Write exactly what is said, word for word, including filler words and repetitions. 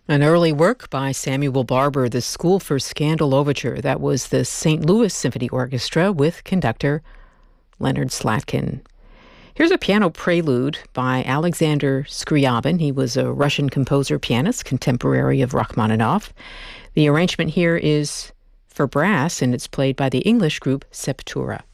An early work by Samuel Barber, the School for Scandal Overture. That was the Saint Louis Symphony Orchestra with conductor Leonard Slatkin. Here's a piano prelude by Alexander Scriabin. He was a Russian composer, pianist, contemporary of Rachmaninoff. The arrangement here is for brass, and it's played by the English group Septura.